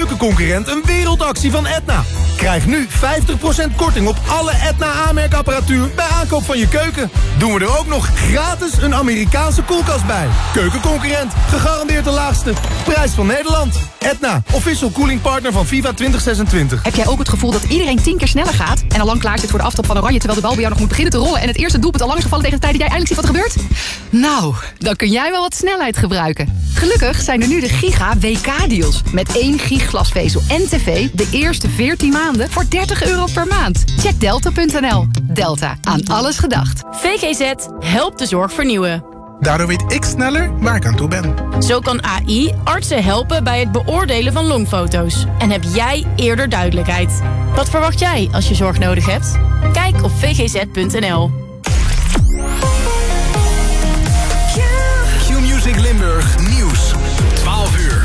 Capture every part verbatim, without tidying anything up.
keukenconcurrent een wereldactie van Edna. Krijg nu vijftig procent korting op alle Edna aanmerkapparatuur bij aankoop van je keuken. Doen we er ook nog gratis een Amerikaanse koelkast bij. Keukenconcurrent, gegarandeerd de laagste prijs van Nederland. Edna, official cooling partner van FIFA twintig zesentwintig. Heb jij ook het gevoel dat iedereen tien keer sneller gaat en al lang klaar zit voor de aftrap van Oranje, terwijl de bal bij jou nog moet beginnen te rollen en het eerste doelpunt al lang is gevallen tegen de tijd dat jij eindelijk ziet wat er gebeurt? Nou, dan kun jij wel wat snelheid gebruiken. Gelukkig zijn er nu de Giga W K-deals. Met één gig glasvezel en tv de eerste veertien maanden voor dertig euro per maand. Check delta punt n l. Delta, aan alles gedacht. V G Z helpt de zorg vernieuwen. Daardoor weet ik sneller waar ik aan toe ben. Zo kan A I artsen helpen bij het beoordelen van longfoto's. En heb jij eerder duidelijkheid. Wat verwacht jij als je zorg nodig hebt? Kijk op v g z punt n l. Q-Music Limburg Nieuws. twaalf uur.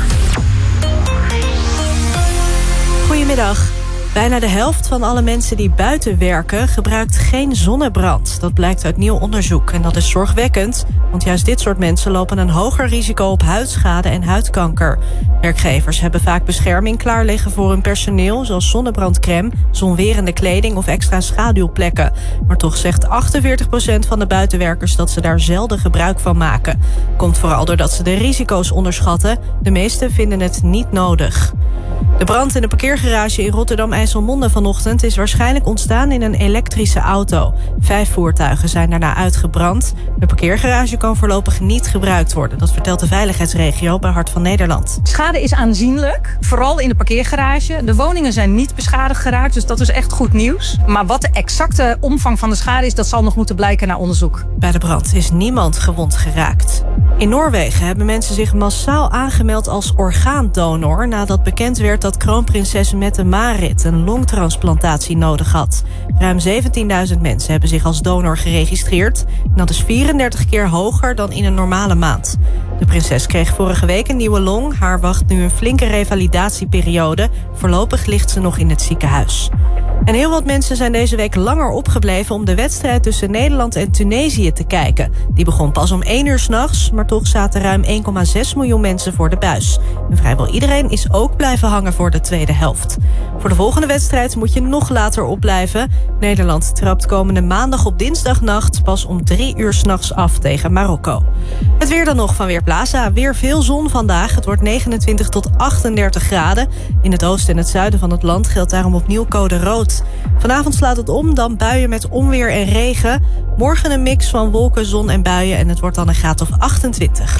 Goedemiddag. Bijna de helft van alle mensen die buiten werken gebruikt geen zonnebrand. Dat blijkt uit nieuw onderzoek en dat is zorgwekkend, want juist dit soort mensen lopen een hoger risico op huidschade en huidkanker. Werkgevers hebben vaak bescherming klaar liggen voor hun personeel, zoals zonnebrandcrème, zonwerende kleding of extra schaduwplekken. Maar toch zegt achtenveertig procent van de buitenwerkers dat ze daar zelden gebruik van maken. Komt vooral doordat ze de risico's onderschatten. De meesten vinden het niet nodig. De brand in de parkeergarage in Rotterdam-IJsselmonde vanochtend is waarschijnlijk ontstaan in een elektrische auto. Vijf voertuigen zijn daarna uitgebrand. De parkeergarage kan voorlopig niet gebruikt worden. Dat vertelt de veiligheidsregio bij Hart van Nederland. Schade is aanzienlijk, vooral in de parkeergarage. De woningen zijn niet beschadigd geraakt, dus dat is echt goed nieuws. Maar wat de exacte omvang van de schade is, dat zal nog moeten blijken na onderzoek. Bij de brand is niemand gewond geraakt. In Noorwegen hebben mensen zich massaal aangemeld als orgaandonor nadat bekend werd dat kroonprinses Mette-Marit een longtransplantatie nodig had. Ruim zeventienduizend mensen hebben zich als donor geregistreerd. En dat is vierendertig keer hoger dan in een normale maand. De prinses kreeg vorige week een nieuwe long. Haar wacht nu een flinke revalidatieperiode. Voorlopig ligt ze nog in het ziekenhuis. En heel wat mensen zijn deze week langer opgebleven om de wedstrijd tussen Nederland en Tunesië te kijken. Die begon pas om één uur 's nachts, maar toch zaten ruim één komma zes miljoen mensen voor de buis. En vrijwel iedereen is ook blijven hangen voor de tweede helft. Voor de volgende wedstrijd moet je nog later opblijven. Nederland trapt komende maandag op dinsdagnacht pas om drie uur 's nachts af tegen Marokko. Het weer dan nog van Weerplaza. Weer veel zon vandaag. Het wordt negenentwintig tot achtendertig graden. In het oosten en het zuiden van het land geldt daarom opnieuw code rood. Vanavond slaat het om, dan buien met onweer en regen. Morgen een mix van wolken, zon en buien en het wordt dan een graad of achtentwintig.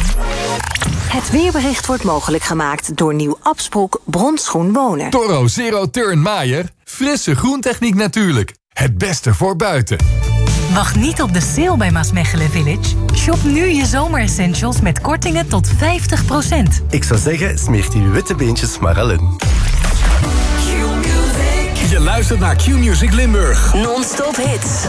Het weerbericht wordt mogelijk gemaakt door Nieuw Absproek Bronschoen Wonen. Toro Zero Turn Maier. Frisse groentechniek natuurlijk. Het beste voor buiten. Wacht niet op de sale bij Maasmechelen Village. Shop nu je zomeressentials met kortingen tot vijftig procent. Ik zou zeggen, smeert die witte beentjes maar al in. Je luistert naar Q-Music Limburg. Non-stop hits.